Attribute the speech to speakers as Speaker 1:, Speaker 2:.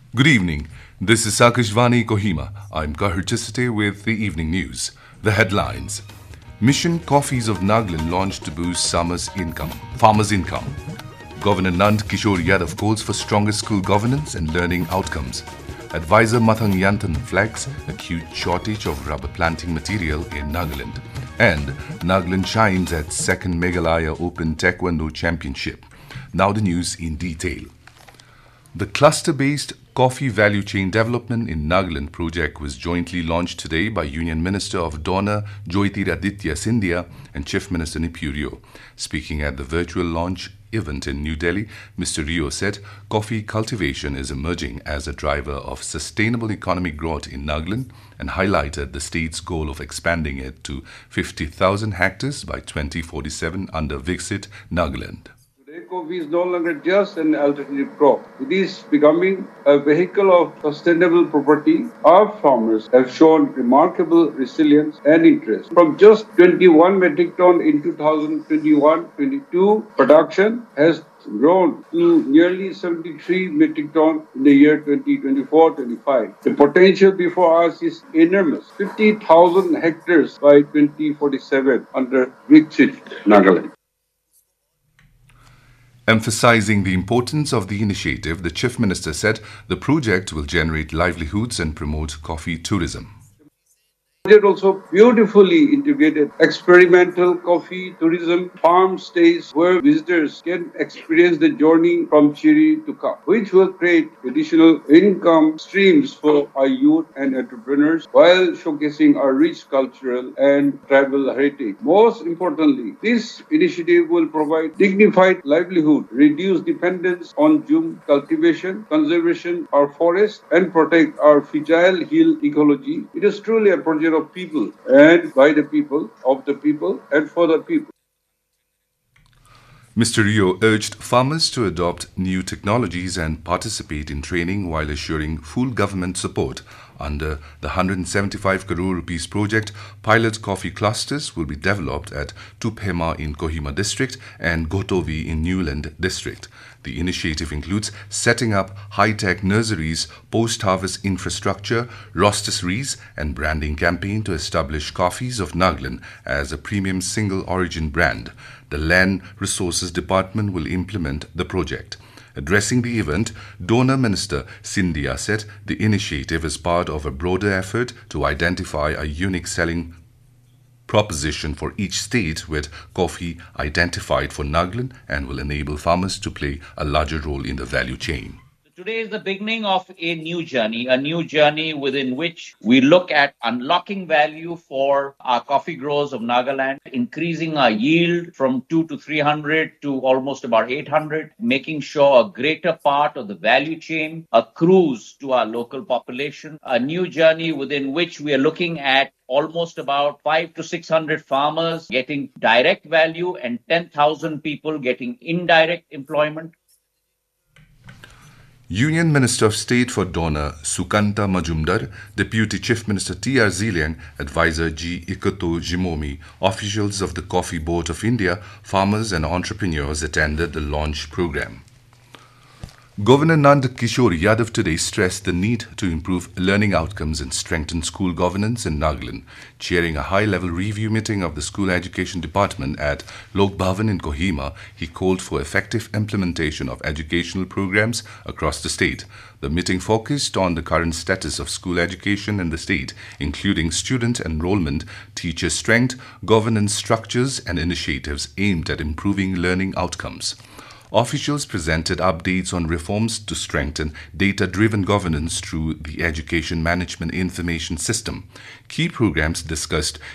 Speaker 1: Good evening. This is Akashvani Kohima. I'm Kahir Chisate with the evening news. The headlines. Mission Coffees of Nagaland launched to boost farmers' income. Governor Nand Kishore Yadav calls for stronger school governance and learning outcomes. Advisor Mathang Yantan flags acute shortage of rubber planting material in Nagaland. And Nagaland shines at second Meghalaya Open Taekwondo Championship. Now the news in detail. The cluster-based coffee value chain development in Nagaland project was jointly launched today by Union Minister of Donor Jyotiraditya Scindia and Chief Minister Neiphiu Rio. Speaking at the virtual launch event in New Delhi, Mr. Rio said coffee cultivation is emerging as a driver of sustainable economic growth in Nagaland and highlighted the state's goal of expanding it to 50,000 hectares by 2047 under Viksit Nagaland.
Speaker 2: Coffee is no longer just an alternative crop. It is becoming a vehicle of sustainable property. Our farmers have shown remarkable resilience and interest. From just 21 metric ton in 2021-22, production has grown to nearly 73 metric ton in the year 2024-25. The potential before us is enormous. 50,000 hectares by 2047 under Viksit Nagaland.
Speaker 1: Emphasizing the importance of the initiative, the Chief Minister said the project will generate livelihoods and promote coffee tourism.
Speaker 2: It also beautifully integrated experimental coffee tourism farm stays where visitors can experience the journey from cherry to cup, which will create additional income streams for our youth and entrepreneurs while showcasing our rich cultural and tribal heritage. Most importantly, this initiative will provide dignified livelihood, reduce dependence on jhum cultivation, conservation our forests, and protect our fragile hill ecology. It is truly a project of people and by the people, of the people and for the people.
Speaker 1: Mr. Rio urged farmers to adopt new technologies and participate in training while assuring full government support. Under the 175 crore rupees project, pilot coffee clusters will be developed at Tuphema in Kohima district and Gotovi in Newland district. The initiative includes setting up high-tech nurseries, post-harvest infrastructure, rotisseries and branding campaign to establish Coffees of Nagaland as a premium single-origin brand. The Land Resources Department will implement the project. Addressing the event, Donor Minister Scindia said the initiative is part of a broader effort to identify a unique selling proposition for each state with coffee identified for Nagaland and will enable farmers to play a larger role in the value chain.
Speaker 3: Today is the beginning of a new journey within which we look at unlocking value for our coffee growers of Nagaland, increasing our yield from 2 to 300 to almost about 800, making sure a greater part of the value chain accrues to our local population, a new journey within which we are looking at almost about 500 to 600 farmers getting direct value and 10,000 people getting indirect employment.
Speaker 1: Union Minister of State for Donor Sukanta Majumdar, Deputy Chief Minister T.R. Ziliang, Advisor G. Ikato Jimomi, officials of the Coffee Board of India, farmers and entrepreneurs attended the launch program. Governor Nand Kishore Yadav today stressed the need to improve learning outcomes and strengthen school governance in Nagaland. Chairing a high-level review meeting of the School Education Department at Lok Bhavan in Kohima, he called for effective implementation of educational programs across the state. The meeting focused on the current status of school education in the state, including student enrollment, teacher strength, governance structures, and initiatives aimed at improving learning outcomes. Officials presented updates on reforms to strengthen data-driven governance through the Education Management Information System. Key programs discussed